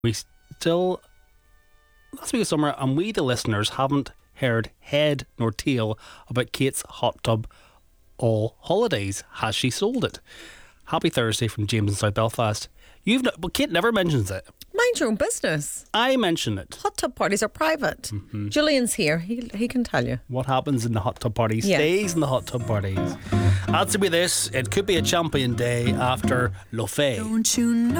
We still, last week of summer, and we, the listeners, haven't heard head nor tail about Kate's hot tub all holidays. Has she sold it? Happy Thursday from James in South Belfast. But Kate never mentions it. Mind your own business. I mention it. Hot tub parties are private. Julian's here. He can tell you. What happens in the hot tub party stays in the hot tub parties. Adds to be this. It could be a champion day after Lo Fay. Don't you know?